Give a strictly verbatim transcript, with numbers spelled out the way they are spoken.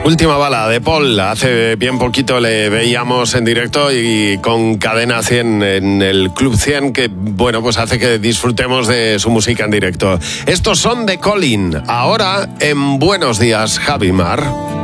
Última bala de Paul. Hace bien poquito le veíamos en directo y con Cadena cien en el Club cien, que bueno, pues hace que disfrutemos de su música en directo. Estos son de Colin. Ahora en Buenos Días, Javi Mar.